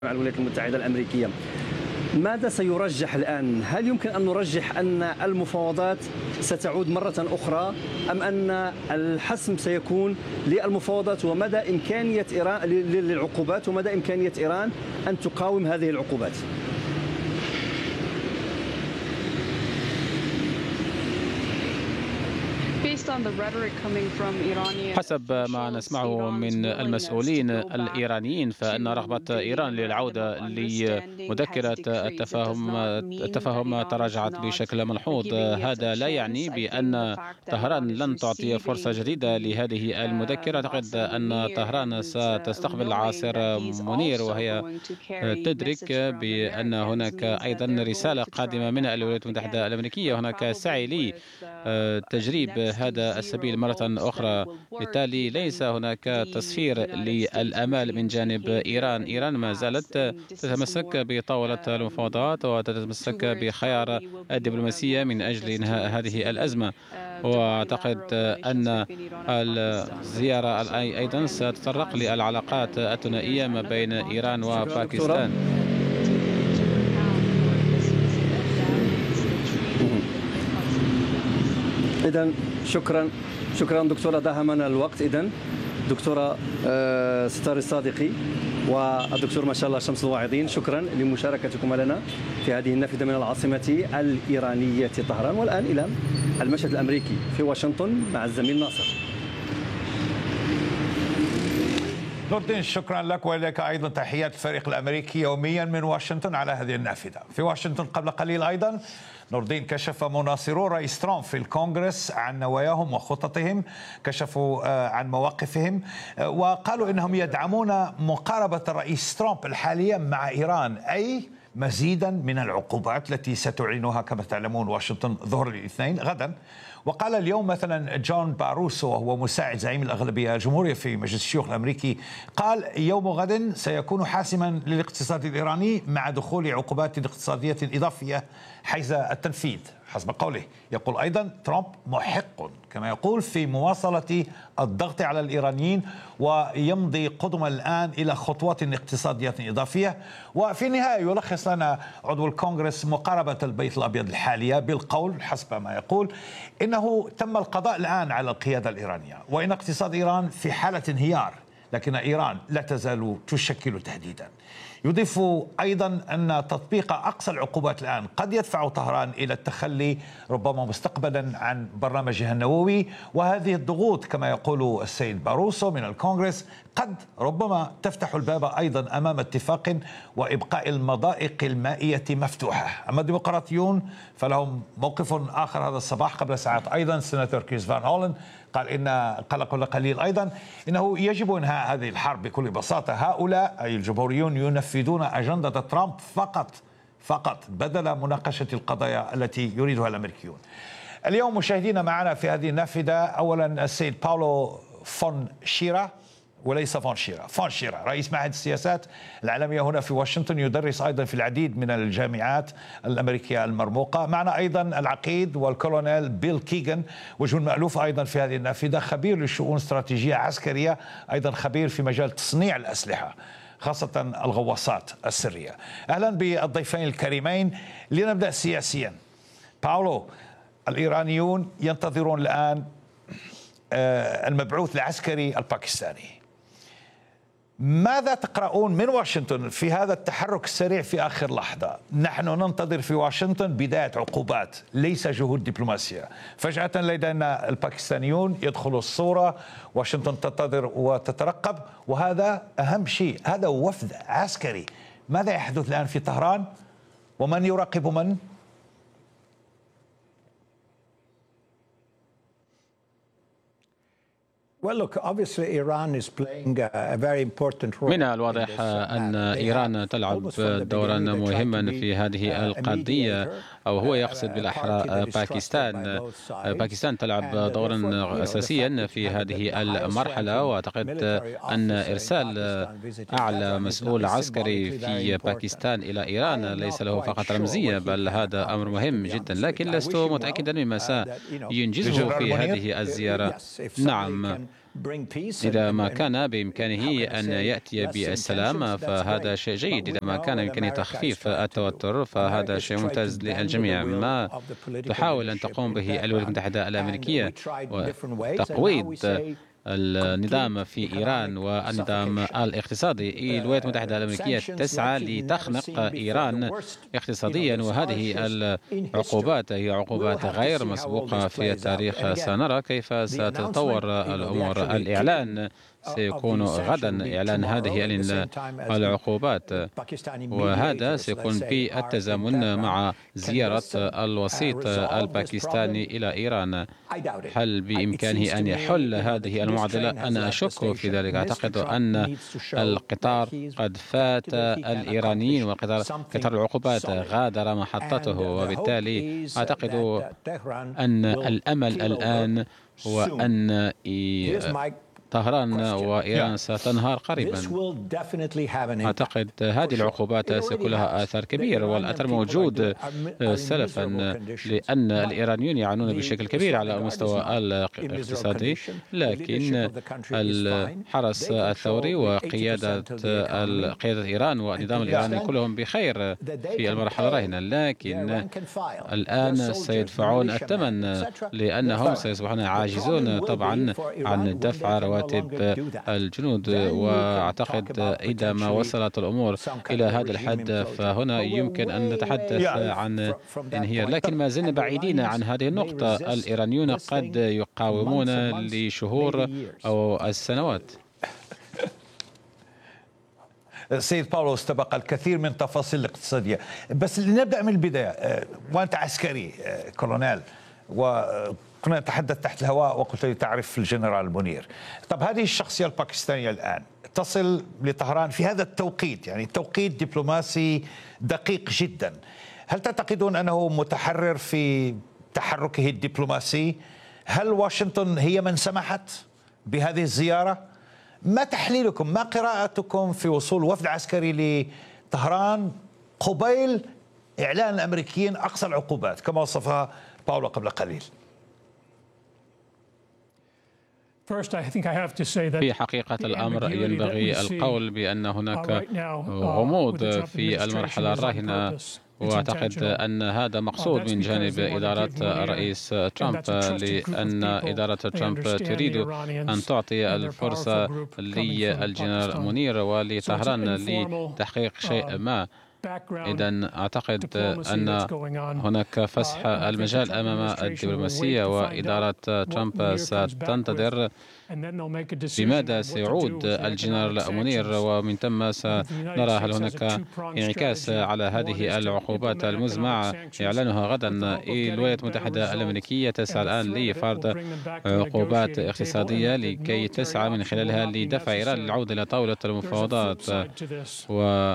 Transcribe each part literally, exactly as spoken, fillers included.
مع الولايات المتحدة الأمريكية. ماذا سيرجح الآن؟ هل يمكن أن نرجح أن المفاوضات ستعود مرة أخرى أم أن الحسم سيكون للمفاوضات ومدى إمكانية إيران للعقوبات ومدى إمكانية إيران أن تقاوم هذه العقوبات؟ حسب ما نسمعه من المسؤولين الإيرانيين فإن رغبة إيران للعودة لمذكرة التفاهم التفاهم تراجعت بشكل ملحوظ. هذا لا يعني بأن طهران لن تعطي فرصة جديدة لهذه المذكرة. أعتقد أن طهران ستستقبل عاصر منير وهي تدرك بأن هناك أيضا رسالة قادمة من الولايات المتحدة الأمريكية. هناك سعي لتجريب هذا السبيل مرة أخرى، بالتالي ليس هناك تصفير للأمال من جانب إيران. إيران ما زالت تتمسك بطاولة المفاوضات وتتمسك بخيار الدبلوماسية من أجل إنهاء هذه الأزمة، وأعتقد أن الزيارة أيضا ستتطرق للعلاقات الثنائية ما بين إيران وباكستان. إذن شكرا شكرا دكتورة داهمنا الوقت. إذن دكتورة ستار الصادقي والدكتور ما شاء الله شمس الواعظين، شكرا لمشاركتكم لنا في هذه النافذة من العاصمة الإيرانية طهران. والآن إلى المشهد الأمريكي في واشنطن مع الزميل ناصر. نور الدين، شكرا لك وإليك أيضا تحيات الفريق الأمريكي يوميا من واشنطن على هذه النافذة. في واشنطن قبل قليل أيضا نور الدين كشف مناصرو رئيس ترامب في الكونغرس عن نواياهم وخططهم، كشفوا عن مواقفهم وقالوا إنهم يدعمون مقاربة الرئيس ترامب الحالية مع إيران، أي مزيدا من العقوبات التي ستعلنها كما تعلمون واشنطن ظهر الاثنين غدا. وقال اليوم مثلا جون باروسو وهو مساعد زعيم الأغلبية الجمهورية في مجلس الشيوخ الأمريكي، قال يوم غد سيكون حاسما للاقتصاد الإيراني مع دخول عقوبات اقتصادية إضافية حيز التنفيذ. حسب قوله يقول أيضا ترامب محق كما يقول في مواصلة الضغط على الإيرانيين ويمضي قدما الآن إلى خطوات اقتصادية إضافية. وفي النهاية يلخص لنا عضو الكونغرس مقاربة البيت الأبيض الحالية بالقول حسب ما يقول إنه تم القضاء الآن على القيادة الإيرانية وإن اقتصاد إيران في حالة انهيار، لكن إيران لا تزال تشكل تهديدا. يضيف أيضا أن تطبيق أقصى العقوبات الآن قد يدفع طهران إلى التخلي ربما مستقبلا عن برنامجها النووي، وهذه الضغوط كما يقول السيد باروسو من الكونغرس قد ربما تفتح الباب أيضا أمام اتفاق وإبقاء المضائق المائية مفتوحة. أما الديمقراطيون فلهم موقف آخر هذا الصباح. قبل ساعات أيضا سيناتور كريس فان هولن قال إن قال قبل قليل أيضا إنه يجب إنهاء هذه الحرب بكل بساطة. هؤلاء أي الجمهوريون ينفذون أجندة ترامب فقط فقط بدل مناقشة القضايا التي يريدها الأمريكيون. اليوم مشاهدينا معنا في هذه النافذة أولا السيد باولو فون شيرا وليس فون شيرا فون شيرا رئيس معهد السياسات العالمية هنا في واشنطن، يدرس أيضا في العديد من الجامعات الأمريكية المرموقة. معنا أيضا العقيد والكولونيل بيل كيغان وجه مألوف أيضا في هذه النافذة، خبير للشؤون الاستراتيجية عسكرية، أيضا خبير في مجال تصنيع الأسلحة خاصة الغواصات السرية. أهلا بالضيفين الكريمين. لنبدأ سياسيا. باولو، الإيرانيون ينتظرون الآن المبعوث العسكري الباكستاني، ماذا تقرؤون من واشنطن في هذا التحرك السريع في آخر لحظة؟ نحن ننتظر في واشنطن بداية عقوبات ليس جهود دبلوماسية، فجأة لدينا الباكستانيون يدخلوا الصورة، واشنطن تنتظر وتترقب، وهذا أهم شيء، هذا وفد عسكري. ماذا يحدث الآن في طهران ومن يراقب من؟ من الواضح أن إيران تلعب دورا مهما في هذه القضية، أو هو يقصد بالأحرى باكستان. باكستان تلعب دورا أساسيا في هذه المرحلة، وأعتقد أن إرسال أعلى مسؤول عسكري في باكستان إلى إيران ليس له فقط رمزية، بل هذا أمر مهم جدا، لكن لست متأكدا مما سينجزه في هذه الزيارة. نعم، إذا ما كان بإمكانه أن يأتي بالسلام فهذا شيء جيد، إذا ما كان بإمكانه تخفيف التوتر فهذا شيء ممتاز للجميع. ما تحاول أن تقوم به الولايات المتحدة الأمريكية وتقويض النظام في إيران والنظام الاقتصادي. الولايات المتحدة الأمريكية تسعى لتخنق إيران اقتصاديا، وهذه العقوبات هي عقوبات غير مسبوقة في التاريخ. سنرى كيف ستتطور الأمور. الإعلان سيكون غدا، إعلان هذه العقوبات، وهذا سيكون بالتزامن مع زيارة الوسيط الباكستاني إلى إيران. هل بإمكانه أن يحل هذه المعضلة؟ أنا أشك في ذلك. أعتقد أن القطار قد فات الإيرانيين، وقطار قطار العقوبات غادر محطته، وبالتالي أعتقد أن الأمل الآن هو أن طهران وإيران ستنهار قريبا. أعتقد هذه العقوبات سيكون لها آثار كبيرة، والأثر موجود سلفا، لأن الإيرانيين يعانون بشكل كبير على المستوى الاقتصادي، لكن الحرس الثوري وقيادة قيادة إيران والنظام الإيراني كلهم بخير في المرحلة الراهنة، لكن الآن سيدفعون الثمن لأنهم سيصبحون عاجزون طبعا عن دفع رواتب الجنود. وأعتقد إذا ما وصلت الأمور إلى هذا الحد فهنا يمكن أن نتحدث عن انهيار، لكن ما زلنا بعيدين عن هذه النقطة. الإيرانيون قد يقاومون لشهور أو السنوات. سيد باولو، استبق الكثير من تفاصيل الاقتصادية، بس نبدأ من البداية. وأنت عسكري كولونيل، و كنا نتحدث تحت الهواء وقلت لي تعرف الجنرال منير. طب هذه الشخصية الباكستانية الآن تصل لطهران في هذا التوقيت، يعني توقيت دبلوماسي دقيق جدا. هل تعتقدون أنه متحرر في تحركه الدبلوماسي؟ هل واشنطن هي من سمحت بهذه الزيارة؟ ما تحليلكم، ما قراءتكم في وصول وفد عسكري لطهران قبيل إعلان الأمريكيين أقصى العقوبات كما وصفها باولو قبل قليل؟ في حقيقة الأمر ينبغي القول بأن هناك غموض في المرحلة الراهنة، وأعتقد أن هذا مقصود من جانب إدارة الرئيس ترامب، لأن إدارة ترامب تريد أن تعطي الفرصة للجنرال منير ولطهران لتحقيق شيء ما. إذن أعتقد أن هناك فسح المجال أمام الدبلوماسية، وإدارة ترامب ستنتظر بماذا سيعود الجنرال منير، ومن ثم سنرى هل هناك انعكاس على هذه العقوبات المزمع إعلانها غدا. الولايات المتحدة الأمريكية تسعى الآن لفرض عقوبات اقتصادية لكي تسعى من خلالها لدفع إيران للعودة إلى طاولة المفاوضات. و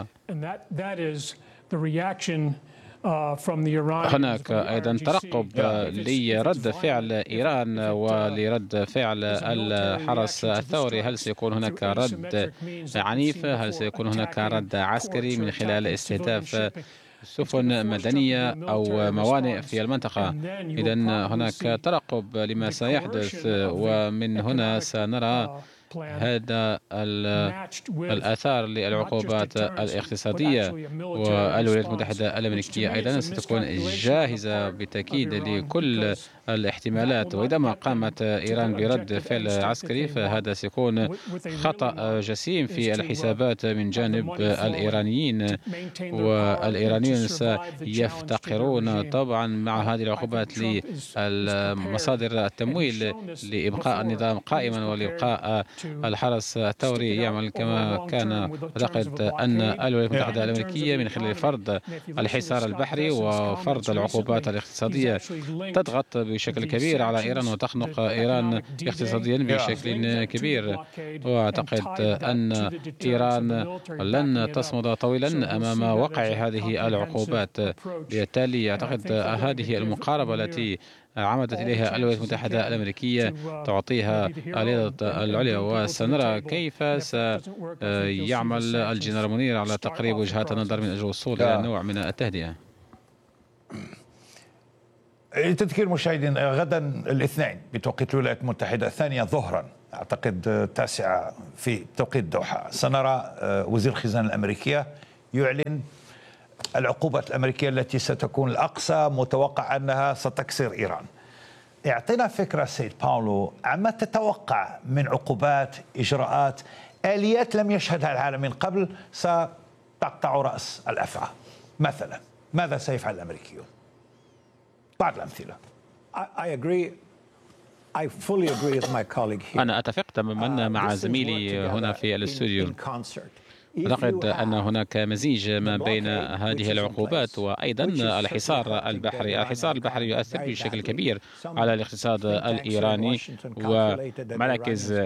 هناك أيضا ترقب لرد فعل إيران ولرد فعل الحرس الثوري. هل سيكون هناك رد عنيف؟ هل سيكون هناك رد عسكري من خلال استهداف سفن مدنية أو موانئ في المنطقة؟ إذن هناك ترقب لما سيحدث، ومن هنا سنرى هذا الآثار للعقوبات الاقتصادية. والولايات المتحدة الأمريكية أيضا ستكون جاهزة بالتأكيد لكل الاحتمالات، وإذا ما قامت إيران برد فعل عسكري فهذا سيكون خطأ جسيم في الحسابات من جانب الإيرانيين، والإيرانيون سيفتقرون طبعا مع هذه العقوبات لمصادر التمويل لإبقاء النظام قائما ولإبقاء الحرس الثوري يعمل كما كان. أعتقد أن الولايات المتحدة الأمريكية من خلال فرض الحصار البحري وفرض العقوبات الاقتصادية تضغط بشكل كبير على إيران وتخنق إيران اقتصاديا بشكل كبير. وأعتقد أن إيران لن تصمد طويلا أمام وقع هذه العقوبات. بالتالي أعتقد هذه المقاربة التي عمدت إليها الولايات المتحدة الأمريكية تعطيها اليد العليا، وسنرى كيف سيعمل الجنرال منير على تقريب وجهات النظر من أجل الوصول إلى نوع من التهدئة. لتذكير مشاهدين، غدا الاثنين بتوقيت الولايات المتحدة الثانية ظهرا أعتقد التاسعة في توقيت دوحة سنرى وزير الخزانة الأمريكية يعلن العقوبات الأمريكية التي ستكون الأقصى، متوقع أنها ستكسر إيران. اعطينا فكرة سيد باولو عما تتوقع من عقوبات، إجراءات، آليات لم يشهدها العالم من قبل ستقطع رأس الأفعى. مثلا ماذا سيفعل الأمريكيون؟ بعض الأمثلة. I agree. I fully agree with my colleague here. أنا أتفق تماما مع زميلي هنا في الاستوديو. أعتقد أن هناك مزيج ما بين هذه العقوبات وأيضا الحصار البحري. الحصار البحري يؤثر بشكل كبير على الاقتصاد الإيراني، ومراكز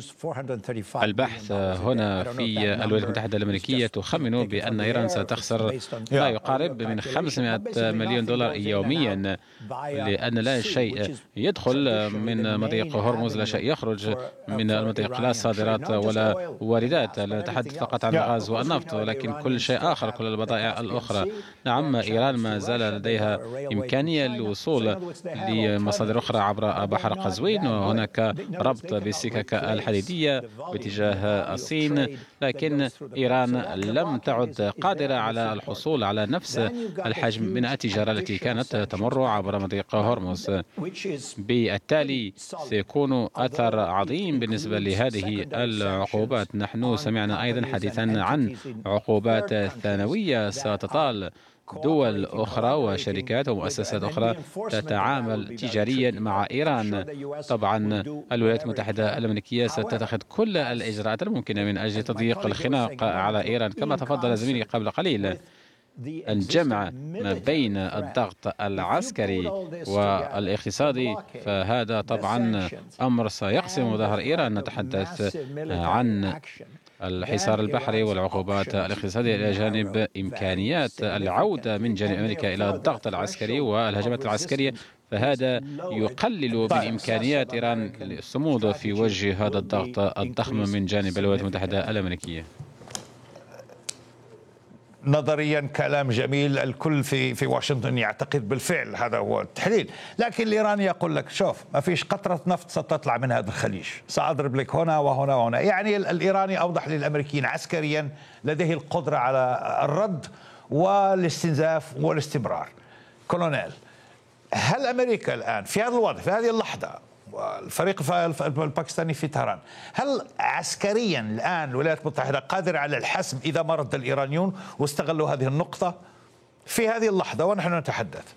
البحث هنا في الولايات المتحدة الأمريكية تخمن بأن إيران ستخسر ما يقارب من خمسمائة مليون دولار يوميا، لأن لا شيء يدخل من مضيق هرمز، لا شيء يخرج من المضيق، لا صادرات ولا واردات. لا نتحدث فقط عن الغاز والنفط، ولكن كل شيء آخر، كل البضائع الأخرى. نعم، إيران ما زال لديها إمكانية للوصول لمصادر أخرى عبر بحر قزوين، وهناك ربط بالسكك الحديدية باتجاه الصين، لكن إيران لم تعد قادرة على الحصول على نفس الحجم من التجارة التي كانت تمر عبر مضيق هرمز. بالتالي سيكون أثر عظيم بالنسبة لهذه العقوبات. نحن سمعنا أيضا حديثا عن عقوبات ثانوية ستطال دول أخرى وشركات ومؤسسات أخرى تتعامل تجاريا مع إيران. طبعا الولايات المتحدة الأمريكية ستتخذ كل الإجراءات الممكنة من أجل تضييق الخناق على إيران. كما تفضل زميلي قبل قليل، الجمع ما بين الضغط العسكري والاقتصادي، فهذا طبعا أمر سيقسم ظهر إيران. نتحدث عن الحصار البحري والعقوبات الاقتصادية إلى جانب إمكانيات العودة من جانب أمريكا إلى الضغط العسكري والهجمات العسكرية، فهذا يقلل من إمكانيات إيران للصمود في وجه هذا الضغط الضخم من جانب الولايات المتحدة الأمريكية. نظريا كلام جميل، الكل في في واشنطن يعتقد بالفعل هذا هو التحليل، لكن الإيراني يقول لك شوف ما فيش قطرة نفط ستطلع من هذا الخليج، سأضرب لك هنا وهنا وهنا. يعني الإيراني أوضح للأمريكيين عسكريا لديه القدرة على الرد والاستنزاف والاستمرار. كولونيل، هل أمريكا الآن في هذا الوضع، في هذه اللحظة، الفريق الباكستاني في طهران، هل عسكريا الآن الولايات المتحدة قادرة على الحسم إذا ما رد الإيرانيون واستغلوا هذه النقطة في هذه اللحظة ونحن نتحدث؟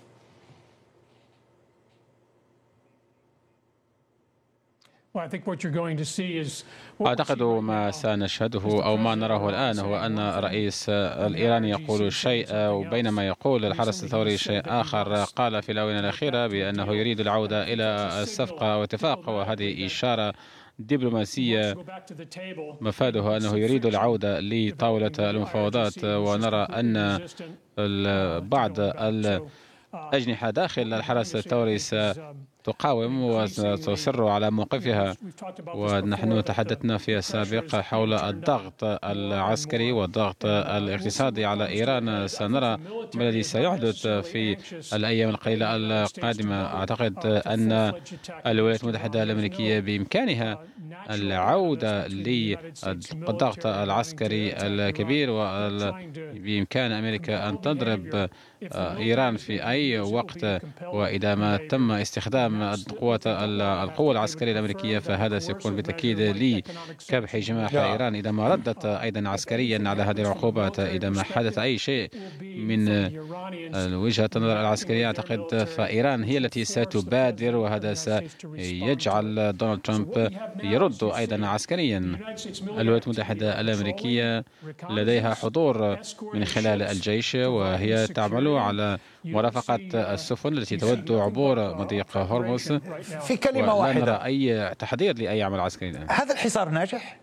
أعتقد ما سنشهده أو ما نراه الآن هو أن الرئيس الإيراني يقول شيء، وبينما يقول الحرس الثوري شيء آخر. قال في الآونة الأخيرة بأنه يريد العودة إلى الصفقة واتفاق، وهذه إشارة دبلوماسية مفادها أنه يريد العودة لطاولة المفاوضات. ونرى أن بعض الأجنحة داخل الحرس الثوري تقاوم وتصر على موقفها، ونحن تحدثنا في السابق حول الضغط العسكري والضغط الاقتصادي على إيران. سنرى ما الذي سيحدث في الأيام القليلة القادمة. أعتقد أن الولايات المتحدة الأمريكية بإمكانها العودة للضغط العسكري الكبير، وبإمكان أمريكا أن تضرب إيران في أي وقت، وإذا ما تم استخدام القوات القوة العسكرية الأمريكية فهذا سيكون بالتأكيد لكبح جماح إيران إذا ما ردت أيضا عسكريا على هذه العقوبات. إذا ما حدث أي شيء من وجهة النظر العسكرية أعتقد فإيران هي التي ستبادر، وهذا سيجعل دونالد ترامب يرد أيضا عسكريا. الولايات المتحدة الأمريكية لديها حضور من خلال الجيش، وهي تعمل على مرافقة السفن التي تود عبور مضيق هرمز. في كلمة واحدة، لا نرى أي تحضير لأي عمل عسكري الآن. هذا الحصار ناجح؟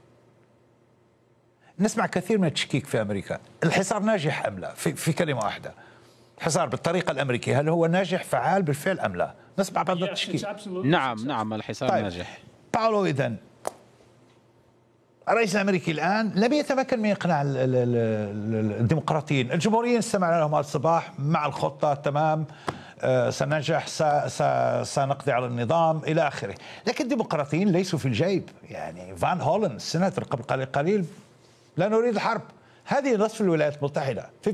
نسمع كثير من التشكيك في أمريكا. الحصار ناجح أم لا؟ في, في كلمة واحدة، الحصار بالطريقة الأمريكية هل هو ناجح فعال بالفعل أم لا؟ نسمع بعض التشكيك. نعم نعم الحصار طيب. ناجح. باولو، إذن الرئيس الأمريكي الآن لم يتمكن من إقناع الديمقراطيين. الجمهوريين استمعنا لهم هذا الصباح مع الخطة تمام، سننجح، سنقضي على النظام إلى آخره. لكن الديمقراطيين ليسوا في الجيب. يعني فان هولن السيناتور قبل قليل لا نريد الحرب. هذه نصف الولايات المتحدة.